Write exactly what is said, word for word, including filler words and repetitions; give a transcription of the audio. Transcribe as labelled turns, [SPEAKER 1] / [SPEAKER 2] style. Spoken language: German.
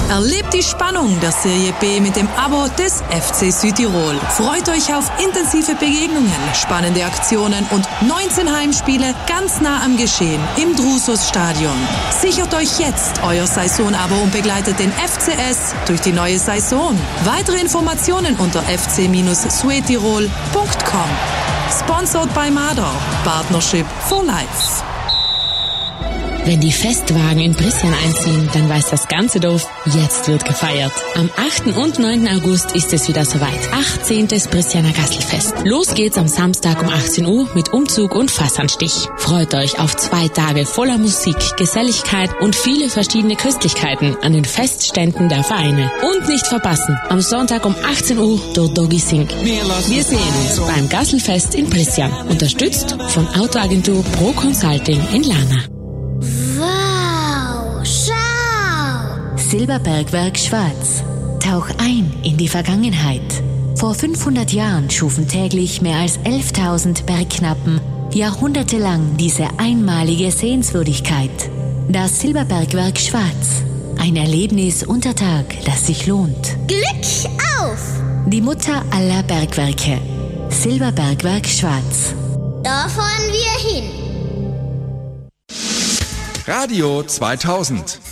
[SPEAKER 1] Erlebt die Spannung der Serie B mit dem Abo des F C Südtirol. Freut euch auf intensive Begegnungen, spannende Aktionen und neunzehn Heimspiele ganz nah am Geschehen im Drusos-Stadion. Sichert euch jetzt euer Saisonabo und begleitet den F C S durch die neue Saison. Weitere Informationen unter f c Südtirol punkt com. Sponsored by Mador. Partnership for Life.
[SPEAKER 2] Wenn die Festwagen in Prisjan einziehen, dann weiß das ganze Dorf, jetzt wird gefeiert. Am achten und neunten August ist es wieder soweit. achtzehntes Prisjaner Gastelfest. Los geht's am Samstag um achtzehn Uhr mit Umzug und Fassanstich. Freut euch auf zwei Tage voller Musik, Geselligkeit und viele verschiedene Köstlichkeiten an den Festständen der Vereine. Und nicht verpassen, am Sonntag um achtzehn Uhr der Doggy Sing. Wir sehen uns beim Gastelfest in Prisjan, unterstützt von Autoagentur Pro Consulting in Lana.
[SPEAKER 3] Wow, schau!
[SPEAKER 4] Silberbergwerk Schwarz. Tauch ein in die Vergangenheit. Vor fünfhundert Jahren schufen täglich mehr als elftausend Bergknappen jahrhundertelang diese einmalige Sehenswürdigkeit. Das Silberbergwerk Schwarz. Ein Erlebnis unter Tag, das sich lohnt.
[SPEAKER 3] Glück auf!
[SPEAKER 4] Die Mutter aller Bergwerke. Silberbergwerk Schwarz.
[SPEAKER 3] Da fahren wir hin.
[SPEAKER 5] Radio zweitausend.